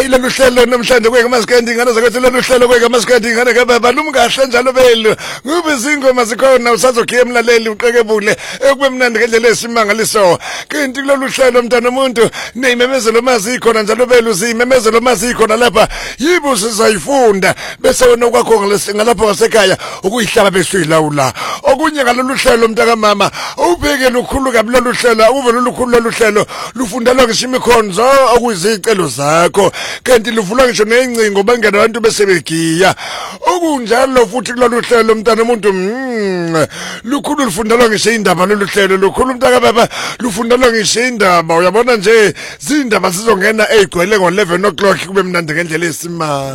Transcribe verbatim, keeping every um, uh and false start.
Hey lolu hlelo namhlanje kwengamaskandi ingane zakho lolu hlelo kwengamaskandi ingane kababa lumkahle njalo belu ngube izingoma zikhona usazokhiya emlaleli uqekebule ekube mnandi ngendlela esimangaliso kanti kulolu hlelo mntana umuntu neyimemezelo mazikhona njalo belu zimemezelo mazikhona lapha yibo sizayifunda bese wena kwakho ngalapha ngasekhaya ukuyihlaba besuyilawula okunye ngalolu hlelo mntaka mama ubheke lukhulu kabi lolu hlelo uve lolu khulu lolu hlelo lufundela ngishimikhonzo okuyizicelo zakho kanti luvula ngisho nezincingo bangena abantu besebegiya okunjalo futhi kulolu hlelo mntana umuntu lukhulu lufundela ngisho indaba lolu hlelo lukhulu mntaka baba lufundela ngisho indaba uyabona nje zindaba sizongena ezigcwele ngo eleven o'clock kube mnandi ngendlela esimanga.